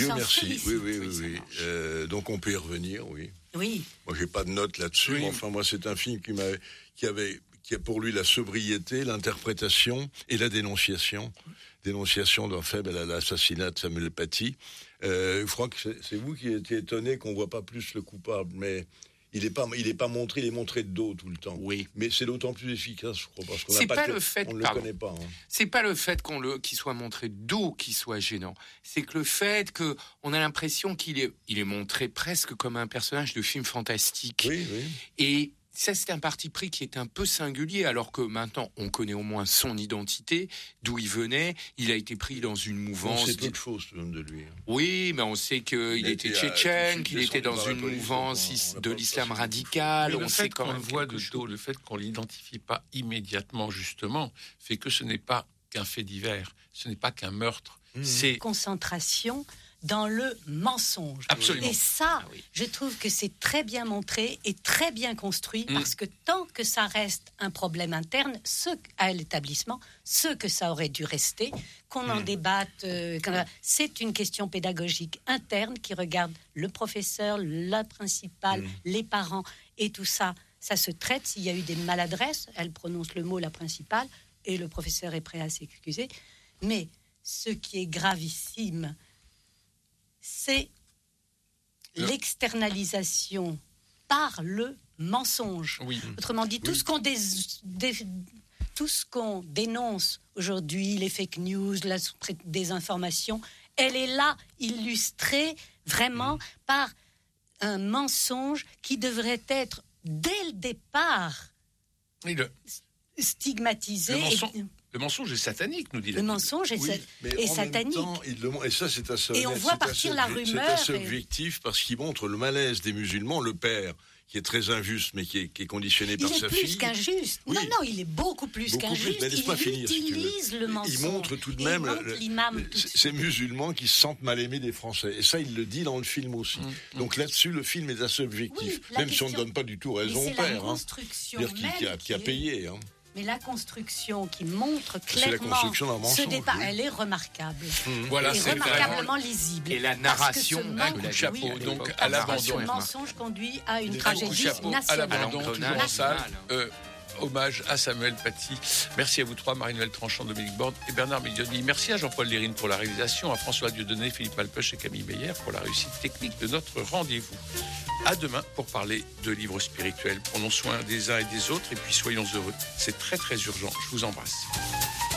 s'en merci. félicite. Oui. Donc on peut y revenir, oui. Oui. Moi, j'ai pas de notes là-dessus. Oui. Mais enfin, moi, c'est un film qui a pour lui la sobriété, l'interprétation et la dénonciation. Dénonciation d'un fait, l'assassinat de Samuel Paty. Je crois que c'est vous qui étiez étonné qu'on voit pas plus le coupable, mais il est pas montré, il est montré de dos tout le temps. Oui. Mais c'est d'autant plus efficace, je crois, parce qu'on C'est n'a pas pas le fait, on ne le pardon. connaît pas. Hein. C'est pas le fait qu'il soit montré de dos qui soit gênant. C'est que le fait qu'on a l'impression qu'il est montré presque comme un personnage de film fantastique. Oui. Et ça, c'est un parti pris qui est un peu singulier, alors que maintenant, on connaît au moins son identité, d'où il venait. Il a été pris dans une mouvance. On sait peu de choses, même de lui. Hein. Oui, mais on sait qu'il était tchétchène, qu'il était dans une mouvance de l'islam radical. Mais On le sait fait quand qu'on le même voit quelque de chose. dos, le fait qu'on l'identifie pas immédiatement, justement, fait que ce n'est pas qu'un fait divers, ce n'est pas qu'un meurtre. C'est Concentration dans le mensonge. Absolument. Et ça, Ah oui. je trouve que c'est très bien montré et très bien construit, parce que tant que ça reste un problème interne, à l'établissement, ce que ça aurait dû rester, qu'on en débatte, c'est une question pédagogique interne qui regarde le professeur, la principale, les parents et tout ça. Ça se traite. S'il y a eu des maladresses, elle prononce le mot la principale et le professeur est prêt à s'excuser. Mais ce qui est gravissime, c'est l'externalisation par le mensonge. oui. Autrement dit, tout ce qu'on dénonce aujourd'hui, les fake news, la désinformation, elle est là, illustrée vraiment par un mensonge qui devrait être, dès le départ, Oui, stigmatisé. le mensonge est satanique, nous dit la Le Bible. mensonge est Mais et en satanique. même temps, et ça, c'est assez Et on honnête, voit c'est partir assez la obje- rumeur C'est assez et- objectif parce qu'il montre le malaise des musulmans, le père, qui est très injuste, mais qui est conditionné par Il est sa plus fille. qu'injuste. Oui. Non, il est beaucoup plus Beaucoup qu'injuste. plus, mais laisse-moi Il finir, si tu veux. utilise le mensonge. Il montre tout de Et même il montre l'imam tout de suite. ces musulmans qui se sentent mal aimés des Français. Et ça, il le dit dans le film aussi. Donc là-dessus, le film est assez objectif. Oui, la même si on ne question- donne pas du tout Mais raison c'est au la père. Hein. construction C'est-à-dire même qui a est- payé. Hein. Mais la construction qui montre C'est la clairement construction d'un ce mensonge, départ, oui. elle est remarquable. Voilà, Et c'est remarquablement lisible. Et la Parce que narration, ce un manque- coup de oui, chapeau, oui, donc oui, à parce l'abandon. que ce mensonge conduit à une Coup de tragédie chapeau à nationale. l'abandon, l'engrenage toujours en salle. national. Hommage à Samuel Paty. Merci à vous trois, Marie-Noël Tranchant, Dominique Borde et Bernard Miglioni. Merci à Jean-Paul Lérine pour la réalisation, à François Dieudonné, Philippe Malpeuch et Camille Meyer pour la réussite technique de notre rendez-vous. À demain pour parler de livres spirituels. Prenons soin des uns et des autres et puis soyons heureux. C'est très très urgent. Je vous embrasse.